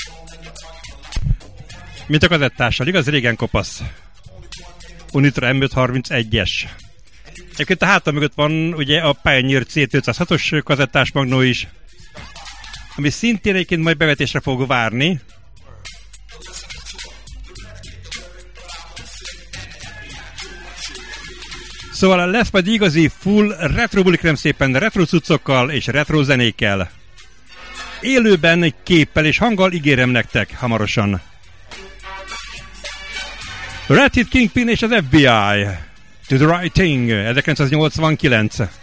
Mint a kazettással, igaz? Régen kopasz. Unitra M531-es. Egyébként a hátam mögött van ugye a Pioneer C506-os kazettás magnó is, ami szintén egyébként majd bevetésre fog várni. Szóval lesz majd igazi full retro buli, kérem szépen, retro cuccokkal és retro zenékkel. Élőben, képpel és hanggal ígérem nektek hamarosan. Red Hit Kingpin és az FBI. To the Right Thing, 1989.